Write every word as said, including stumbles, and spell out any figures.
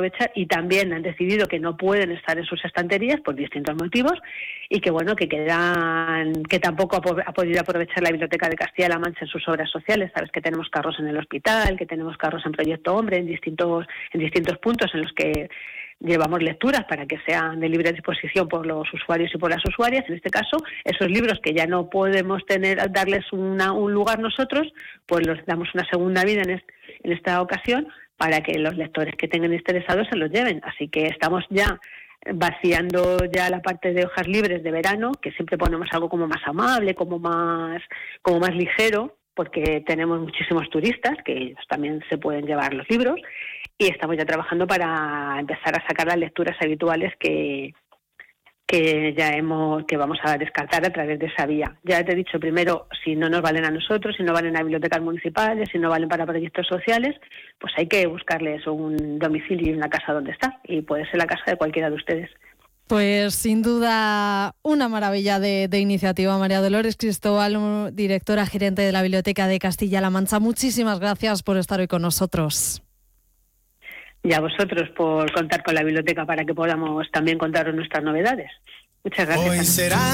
aprovechar y también han decidido que no pueden estar en sus estanterías por distintos motivos y que bueno, que quedan, que tampoco ha, ha podido aprovechar la Biblioteca de Castilla-La Mancha en sus obras sociales. Sabes que tenemos carros en el hospital, que tenemos carros en Proyecto Hombre, en distintos, en distintos puntos en los que llevamos lecturas para que sean de libre disposición por los usuarios y por las usuarias. En este caso, esos libros que ya no podemos tener, darles una, un lugar nosotros, pues los damos una segunda vida en, es, en esta ocasión para que los lectores que tengan interesados se los lleven. Así que estamos ya vaciando ya la parte de hojas libres de verano, que siempre ponemos algo como más amable, como más, como más ligero, porque tenemos muchísimos turistas que ellos también se pueden llevar los libros. Y estamos ya trabajando para empezar a sacar las lecturas habituales que, que ya hemos, que vamos a descartar a través de esa vía. Ya te he dicho primero, si no nos valen a nosotros, si no valen a bibliotecas municipales, si no valen para proyectos sociales, pues hay que buscarles un domicilio y una casa donde estar. Y puede ser la casa de cualquiera de ustedes. Pues sin duda una maravilla de, de iniciativa. María Dolores Cristóbal, directora gerente de la Biblioteca de Castilla-La Mancha. Muchísimas gracias por estar hoy con nosotros. Y a vosotros por contar con la biblioteca para que podamos también contaros nuestras novedades. Muchas gracias. Hoy será